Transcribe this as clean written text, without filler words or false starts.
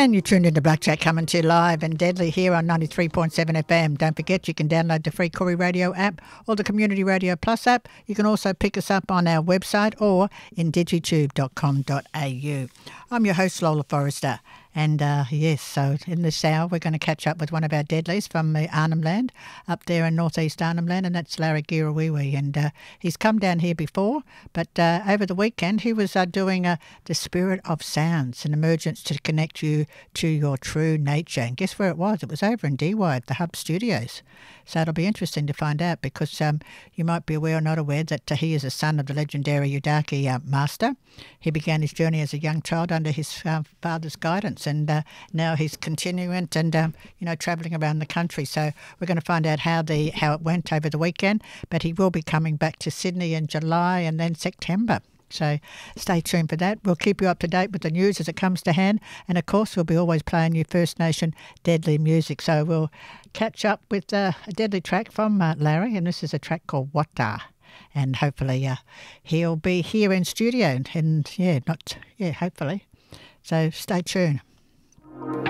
And you're tuned into Blackjack, coming to you live and deadly here on 93.7 FM. Don't forget, you can download the free Corey Radio app or the Community Radio Plus app. You can also pick us up on our website or in digitube.com.au. I'm your host, Lola Forrester. And yes, so in this hour, we're going to catch up with one of our deadlies from the Arnhem Land, up there in northeast Arnhem Land, and that's Larry Girawiwi. And he's come down here before, but over the weekend, he was doing The Spirit of Sounds, an emergence to connect you to your true nature. And guess where it was? It was over in Dee Why at the Hub Studios. So it'll be interesting to find out, because you might be aware or not aware that he is a son of the legendary Yudaki master. He began his journey as a young child under his father's guidance, and now he's continuing and travelling around the country. So we're going to find out how it went over the weekend. But he will be coming back to Sydney in July and then September. So stay tuned for that. We'll keep you up to date with the news as it comes to hand. And, of course, we'll be always playing you First Nation deadly music. So we'll catch up with a deadly track from Larry, and this is a track called Wata. And hopefully he'll be here in studio. And hopefully. So stay tuned.